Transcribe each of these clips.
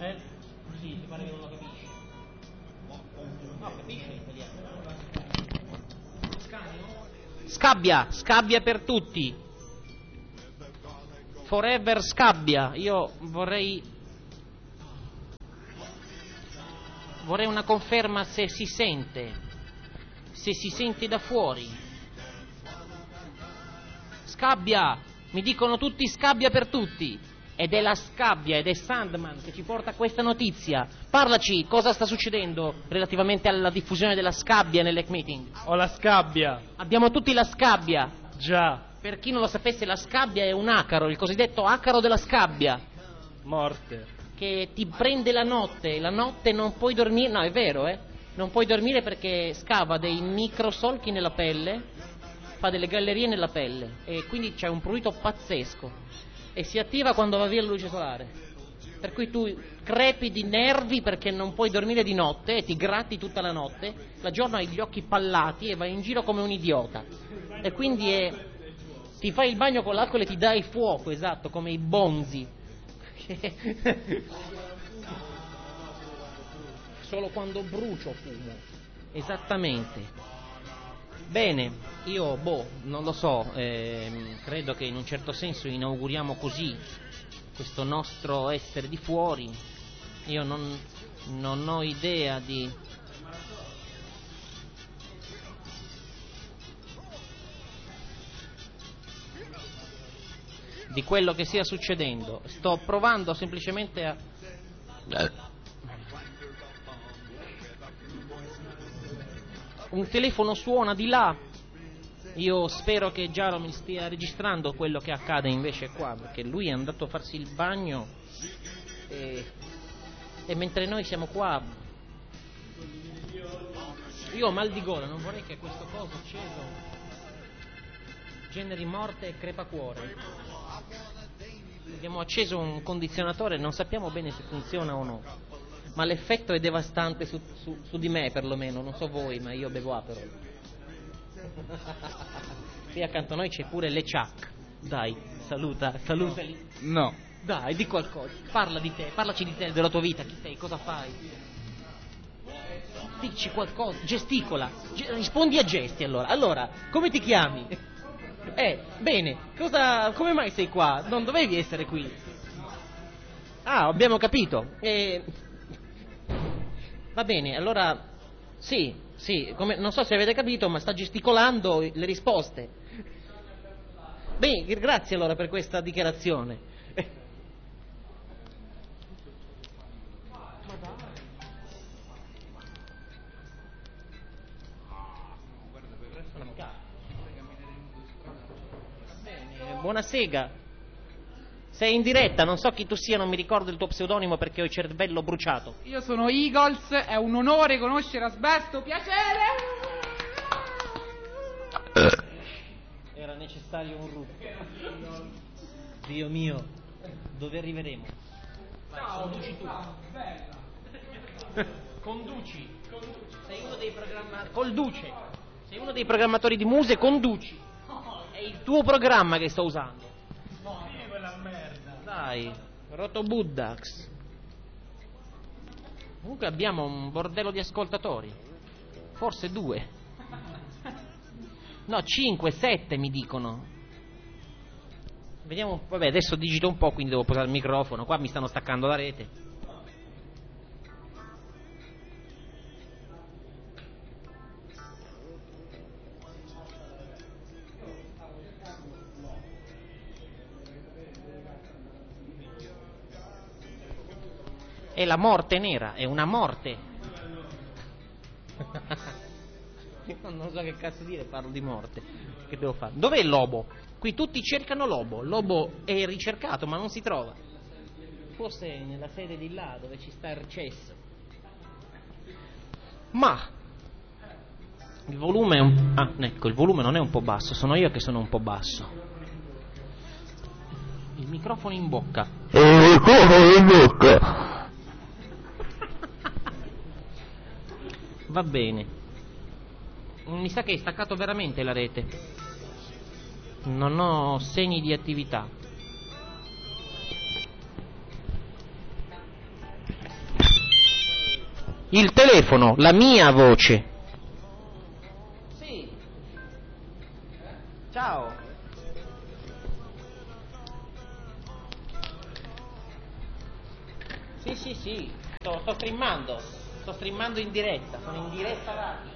Sì, ti pare che non lo capisci. No, capisci l'italiano. Scabbia, scabbia per tutti. Forever scabbia. Io vorrei una conferma se si sente da fuori. Scabbia, mi dicono tutti scabbia per tutti. Ed è la scabbia, ed è Sandman che ci porta questa notizia. Parlaci, cosa sta succedendo relativamente alla diffusione della scabbia nell'Hack Meeting? Ho la scabbia. Abbiamo tutti la scabbia. Già. Per chi non lo sapesse, la scabbia è un acaro, il cosiddetto acaro della scabbia. Morte. Che ti prende la notte non puoi dormire, no è vero non puoi dormire perché scava dei microsolchi nella pelle, fa delle gallerie nella pelle e quindi c'è un prurito pazzesco e si attiva quando va via la luce solare, per cui tu crepi di nervi perché non puoi dormire di notte e ti gratti tutta la notte, la giorno hai gli occhi pallati e vai in giro come un idiota e quindi ti fai il bagno con l'acqua e ti dai fuoco, esatto, come i bonzi. Solo quando brucio fumo, esattamente. Bene, io non lo so, credo che in un certo senso inauguriamo così questo nostro essere di fuori. Io non ho idea di quello che stia succedendo. Sto provando semplicemente a un telefono suona di là. Io spero che Giaro mi stia registrando quello che accade invece qua, perché lui è andato a farsi il bagno e mentre noi siamo qua io ho mal di gola, non vorrei che questo coso acceso generi morte e crepacuore. Abbiamo acceso un condizionatore, non sappiamo bene se funziona o no, ma l'effetto è devastante su di me perlomeno, non so voi, ma io bevo Aperol. Qui accanto a noi c'è pure le Chuck. Dai, salutali. No. Dai, di qualcosa, parlaci di te, della tua vita, chi sei, cosa fai? Dici qualcosa, gesticola, rispondi a gesti allora, come ti chiami? Bene, come mai sei qua? Non dovevi essere qui. Ah, abbiamo capito. Va bene, allora sì, non so se avete capito, ma sta gesticolando le risposte. Bene, grazie allora per questa dichiarazione. Buona sega. Sei in diretta, non so chi tu sia, non mi ricordo il tuo pseudonimo perché ho il cervello bruciato. Io sono Eagles, è un onore conoscere Asbesto, piacere! Era necessario un ruffo. Dio mio, dove arriveremo? Vai, conduci tu. Conduci. Sei uno dei programmatori. Sei uno dei programmatori di Muse, conduci. È il tuo programma che sto usando. No, dimmi quella merda. Dai, Roto Buddax. Comunque abbiamo un bordello di ascoltatori. Forse 2. No, 5, 7 mi dicono. Vediamo, vabbè, adesso digito un po', quindi devo posare il microfono. Qua mi stanno staccando la rete. È la morte nera, è una morte. Non so che cazzo dire, parlo di morte. Che devo fare? Dov'è il Lobo? Qui tutti cercano Lobo. Lobo è ricercato, ma non si trova. Forse nella sede di là, dove ci sta il recesso. Ma il volume è ecco, il volume non è un po' basso, sono io che sono un po' basso. Il microfono in bocca. Va bene. Mi sa che è staccato veramente la rete. Non ho segni di attività. Il telefono, la mia voce. Sì. Ciao. Sì, sto streamando. Sto streamando in diretta, sono in diretta radio.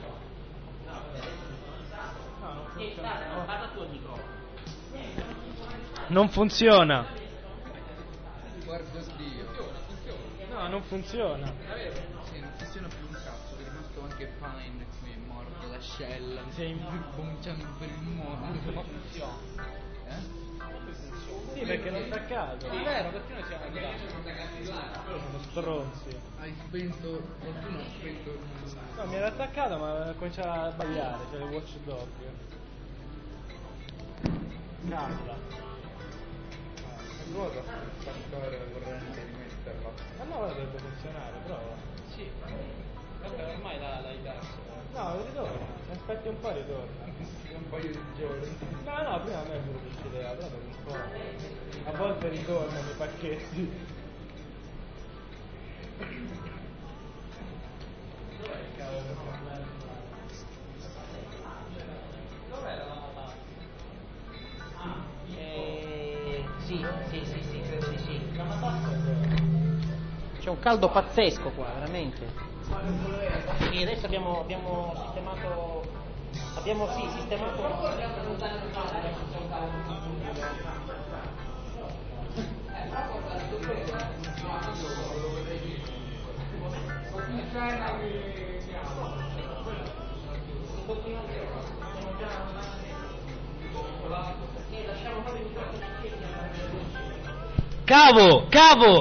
No, parla tu al microfono. Non funziona. Guarda Dio. No, non funziona. Sì, non funziona più un cazzo, è rimasto anche Pine qui, è morto, l'ascella, Sei cominciando per il mondo. Sì, perché non sta a caso. È vero, perché noi siamo andati? Sono stronzi. Hai spento, qualcuno ha spento il... No, mi era attaccato ma cominciava a sbagliare, cioè il watchdog. Cambia. Cosa staccare la corrente e rimetterla? Ma no, ora dovrebbe funzionare, prova. Sì. Vabbè, ormai l'hai perso. No, ritorna, aspetti un po' ritorna. Un paio di giorni. No, prima a me pure succedeva, però dopo un po'. A volte ritornano i pacchetti. Sì, credo di sì. C'è un caldo pazzesco qua, veramente. E adesso abbiamo sistemato. Abbiamo sistemato. Cavo!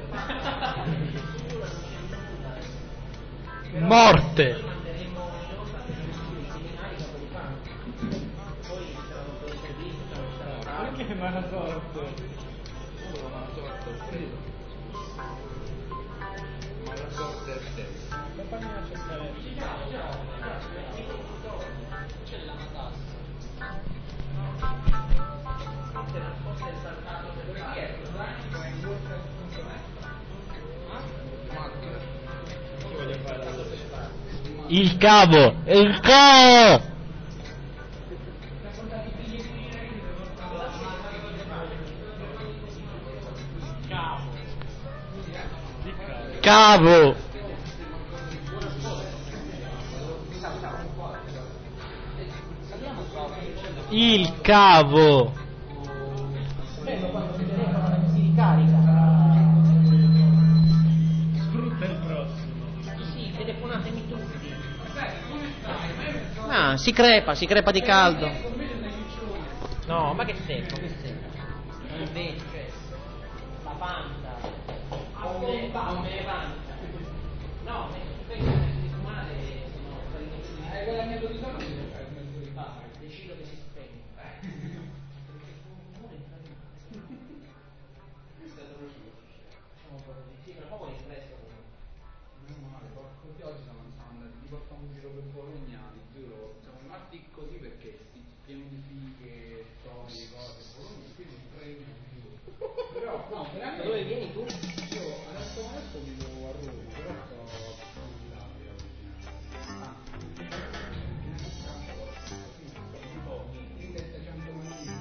Morte! Perché mala sorte? Mala sorte è freddo. Mala sorte è te. Il cavo! Il cavo! Cavo! Il cavo! Bello quando il telefono si ricarica. Sfrutta il prossimo. Sì, telefonatemi tutti. Ah, si crepa di caldo. No, ma che secco, che secco. Non è vero, cioè, la panza. Come panza. No, queste di fumare sono